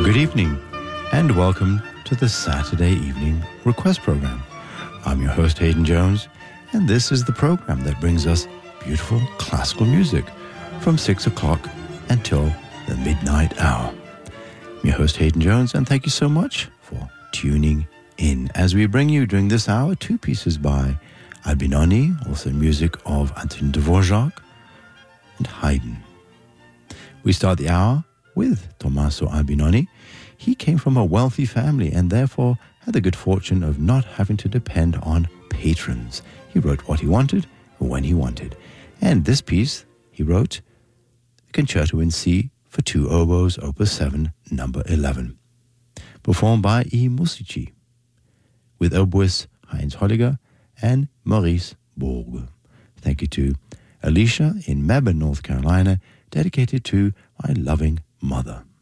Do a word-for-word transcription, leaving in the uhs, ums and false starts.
Good evening, and welcome to the Saturday Evening Request Program. I'm your host, Hayden Jones, and this is the program that brings us beautiful classical music from six o'clock until the midnight hour. I'm your host, Hayden Jones, and thank you so much for tuning in as we bring you during this hour two pieces by Albinoni, also music of Antonin Dvorak and Haydn. We start the hour with Tommaso Albinoni. He came from a wealthy family and therefore had the good fortune of not having to depend on patrons. He wrote what he wanted when he wanted. And this piece he wrote, the Concerto in C for two oboes, Opus seven, number eleven, performed by I Musici, with oboist Heinz Holliger and Maurice Bourg. Thank you to Alicia in Mebane, North Carolina, dedicated to my loving mother.